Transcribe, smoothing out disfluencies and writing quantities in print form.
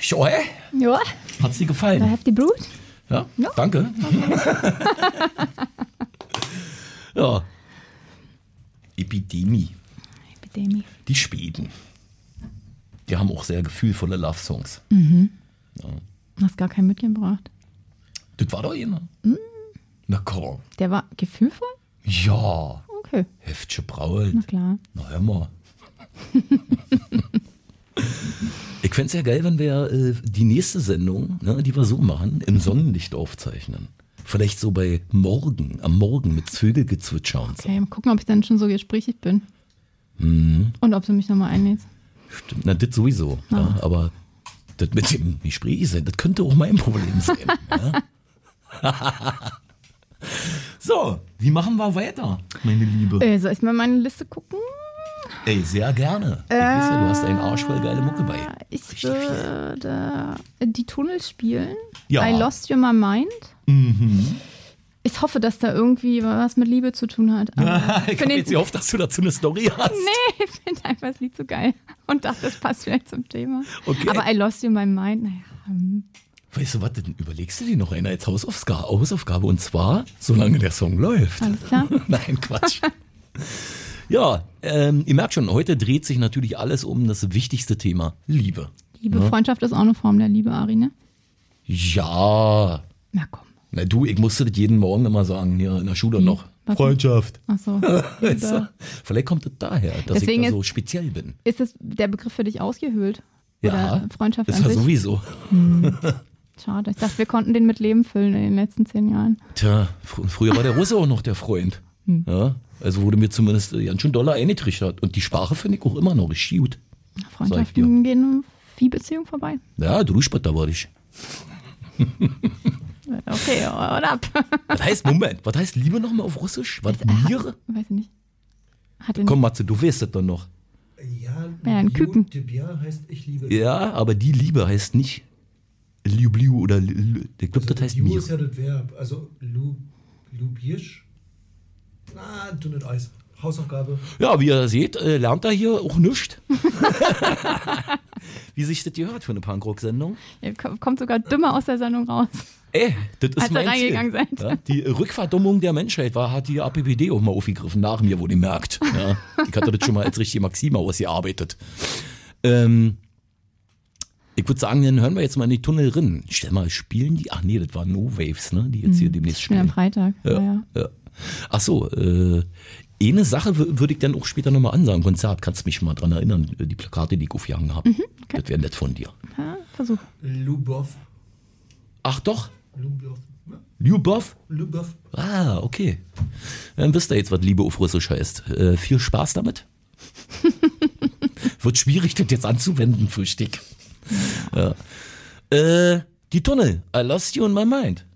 Ja, Ja, hat's dir da gefallen? have die Brut. Ja, Ja. danke. Ja. Epidemie. Epidemie. Die Schweden. Die haben auch sehr gefühlvolle Love-Songs. Hast gar keinen mitgebracht. Das war doch einer. Na komm. Der war gefühlvoll? Ja. Okay, Heftche Braut. na klar. Na hör mal. Ich fände es ja geil, wenn wir die nächste Sendung, ne, die wir so machen, im Sonnenlicht aufzeichnen. Vielleicht so am Morgen mit Vögelgezwitscher und so. Okay, mal gucken, ob ich dann schon so gesprächig bin. Und ob du mich nochmal einlädst. Stimmt, na, das sowieso. Ja, aber das mit dem Gespräch sein, das könnte auch mein Problem sein. Ja? So, wie machen wir weiter, meine Liebe? Soll ich mal meine Liste gucken? Ey, sehr gerne. Ich weiß ja, du hast einen Arsch voll geile Mucke bei. Ich Richtig viel. würde die Tunnel spielen. Ja. I Lost You My Mind. Ich hoffe, dass da irgendwie was mit Liebe zu tun hat. Aber Ich habe jetzt gehofft, dass du dazu eine Story hast. nee, ich finde einfach das Lied so geil und dachte, das passt vielleicht zum Thema. Okay. Aber I Lost You My Mind, naja. Weißt du was, dann überlegst du dir noch einer als Hausaufgabe und zwar, solange der Song läuft. Alles klar. Nein, Quatsch. Ja, ihr merkt schon, heute dreht sich natürlich alles um das wichtigste Thema, Liebe. Liebe, Freundschaft ist auch eine Form der Liebe, Ari, ne? Ja, Na komm. na du, ich musste das jeden Morgen immer sagen, hier in der Schule noch. Was? Freundschaft. Ach so. Weißt du? Vielleicht kommt das daher, dass Deswegen ich da so speziell bin. Ist das der Begriff für dich ausgehöhlt? Ja, Oder Freundschaft ist an ja sich? sowieso. Schade. Ich dachte, wir konnten den mit Leben füllen in den letzten 10 Jahren. Tja, früher war der Russe auch noch der Freund. Ja, also wurde mir zumindest ganz schön doller eingetrichtert. Und die Sprache finde ich auch immer noch richtig gut. Freundschaften gehen um Viehbeziehung vorbei. Ja, du Spatter war ich. Okay, oder ab. Was heißt, Moment, was heißt Liebe nochmal auf Russisch? Was, Niere? Weiß ich nicht. Hatte Komm, Matze, du weißt das doch noch. Ja, Ja, ein Küken. Tibia heißt ich liebe. Ja, aber die Liebe heißt nicht Liubliu oder ich glaube, das heißt Liu mir. ist ja das Verb. Also Lubiersch. Na, du nicht Eis. Hausaufgabe. Ja, wie ihr seht, lernt er hier auch nichts. Wie sich das gehört für eine Punkrock-Sendung. Ihr kommt sogar dümmer aus der Sendung raus. Ey, das ist Als ihr mein reingegangen Ziel. seid. Ja, die Rückverdummung der Menschheit hat die APPD auch mal aufgegriffen, nach mir, wo die merkt. Ja, ich hatte das schon mal als richtige Maxime ausgearbeitet. Ich würde sagen, dann hören wir jetzt mal in die Tunnel rein. Stell mal, spielen die? Ach nee, das waren No Waves, ne? Die jetzt hier demnächst Ich bin am spielen. Freitag. Ja. Ja. Ach so, eine Sache würde ich dann auch später nochmal ansagen. Konzert, kannst du mich mal dran erinnern, die Plakate, die ich aufgehangen habe. okay. Das wäre nett von dir. Ja, Versuch. Lubov. Ach doch, Lubov. Ja, Lyubov? Lubov. Ah, okay. Dann wisst ihr jetzt, was Liebe auf Russisch heißt. Viel Spaß damit. Wird schwierig, das jetzt anzuwenden, fürchte ich. Ja. Die Tunnel. I lost you in my mind.